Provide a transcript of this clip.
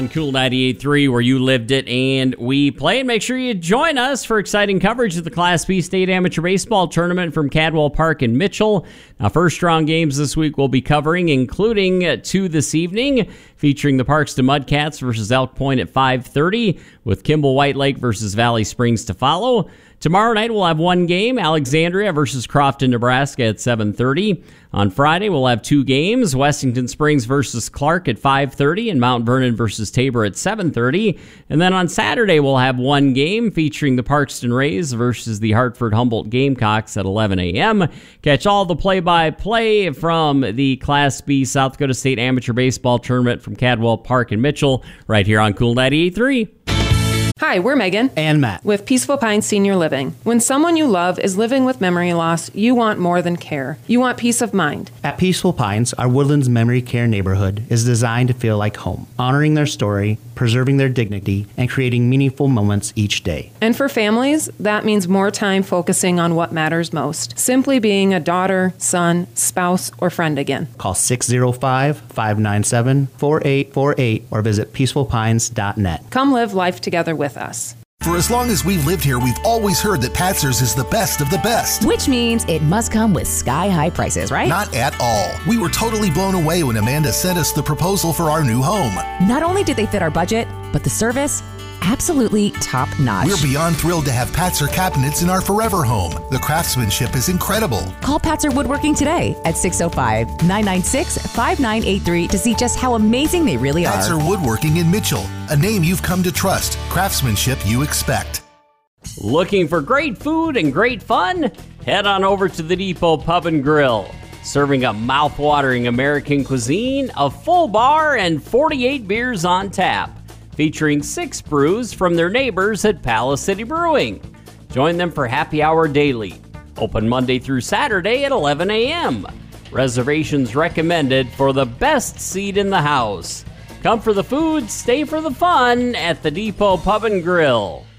Cool 98.3, where you lived it and we play. And make sure you join us for exciting coverage of the Class B State Amateur Baseball Tournament from Cadwell Park in Mitchell. Now, first round games this week we'll be covering, including two this evening, featuring the Parkston Mudcats versus Elk Point at 5:30, with Kimball White Lake versus Valley Springs to follow. Tomorrow night we'll have one game, Alexandria versus Crofton, Nebraska at 7:30. On Friday we'll have two games, Westington Springs versus Clark at 5:30 and Mount Vernon versus Tabor at 7:30. And then on Saturday we'll have one game featuring the Parkston Rays versus the Hartford Humboldt Gamecocks at 11 a.m. Catch all the play-by-play from the Class B South Dakota State Amateur Baseball Tournament from Cadwell Park in Mitchell right here on Cool 98.3. Hi, we're Megan and Matt with Peaceful Pines Senior Living. When someone you love is living with memory loss, you want more than care. You want peace of mind. At Peaceful Pines, our Woodlands Memory Care neighborhood is designed to feel like home, honoring their story, preserving their dignity, and creating meaningful moments each day. And for families, that means more time focusing on what matters most. Simply being a daughter, son, spouse, or friend again. Call 605-597-4848 or visit peacefulpines.net. Come live life together with us. For as long as we've lived here, we've always heard that Patzer's is the best of the best. Which means it must come with sky-high prices, right? Not at all. We were totally blown away when Amanda sent us the proposal for our new home. Not only did they fit our budget, but the service, absolutely top-notch. We're beyond thrilled to have Patzer cabinets in our forever home. The craftsmanship is incredible. Call Patzer Woodworking today at 605-996-5983 to see just how amazing they really are. Patzer Woodworking in Mitchell, a name you've come to trust. Craftsmanship you expect. Looking for great food and great fun? Head on over to the Depot Pub and Grill. Serving up mouth-watering American cuisine, a full bar, and 48 beers on tap. Featuring 6 brews from their neighbors at Palace City Brewing. Join them for happy hour daily. Open Monday through Saturday at 11 a.m. Reservations recommended for the best seat in the house. Come for the food, stay for the fun at the Depot Pub and Grill.